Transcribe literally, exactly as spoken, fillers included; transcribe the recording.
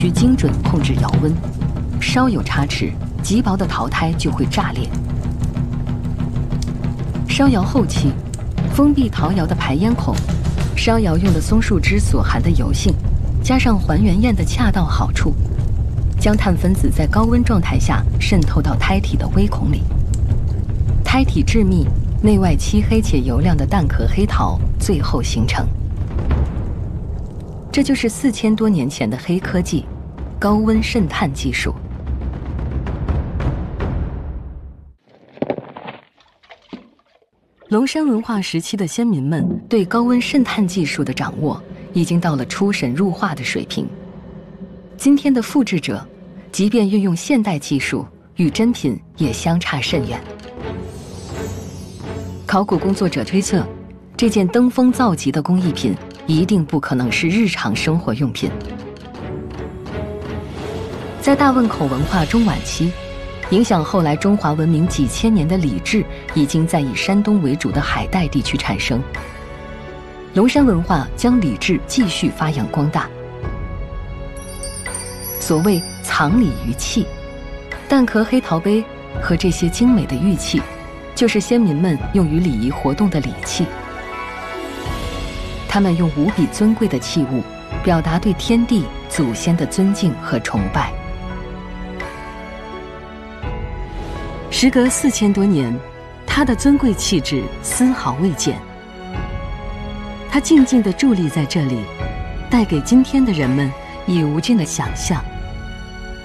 需精准控制窑温，稍有差池，极薄的陶胎就会炸裂。烧窑后期，封闭陶窑的排烟孔，烧窑用的松树枝所含的油性，加上还原焰的恰到好处，将碳分子在高温状态下渗透到胎体的微孔里。胎体致密，内外漆黑且油亮的蛋壳黑陶最后形成。这就是四千多年前的黑科技——高温渗碳技术。龙山文化时期的先民们对高温渗碳技术的掌握，已经到了出神入化的水平。今天的复制者，即便运用现代技术，与真品也相差甚远。考古工作者推测，这件登峰造极的工艺品一定不可能是日常生活用品。在大汶口文化中晚期，影响后来中华文明几千年的礼制，已经在以山东为主的海带地区产生。龙山文化将礼制继续发扬光大。所谓藏礼于器，蛋壳黑陶杯和这些精美的玉器，就是先民们用于礼仪活动的礼器。他们用无比尊贵的器物，表达对天地祖先的尊敬和崇拜。时隔四千多年，它的尊贵气质丝毫未减。它静静地伫立在这里，带给今天的人们以无尽的想象